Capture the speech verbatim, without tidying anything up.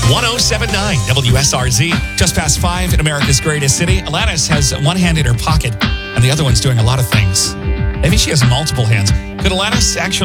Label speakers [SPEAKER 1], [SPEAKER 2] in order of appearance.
[SPEAKER 1] one oh seven point nine W S R Z. Just past five in America's greatest city. Alanis has one hand in her pocket, and the other one's doing a lot of things. Maybe she has multiple hands. Could Alanis actually